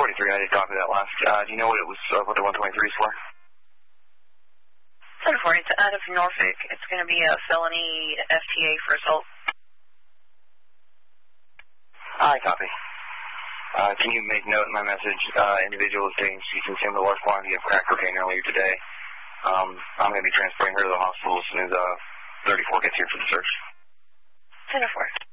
123, I did copy that last. Do you know what it was, what the 123 is for? 10-4, it's out of Norfolk. It's going to be a felony FTA for assault. Hi, copy. Can you make note in my message, individual is saying she consumed a large quantity of crack cocaine earlier today. I'm going to be transporting her to the hospital as soon as 34 gets here for the search. 10-4.